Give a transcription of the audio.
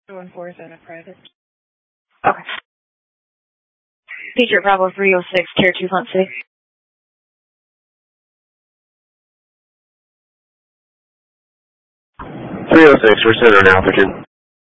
214 is in a private. Okay. Patriot Bravo 306, Tier 2 Front City. 306, we're centering Alphagen.